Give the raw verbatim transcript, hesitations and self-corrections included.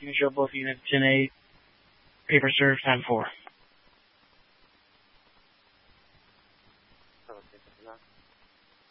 Unit show both units, ten eight, paper serve, time four.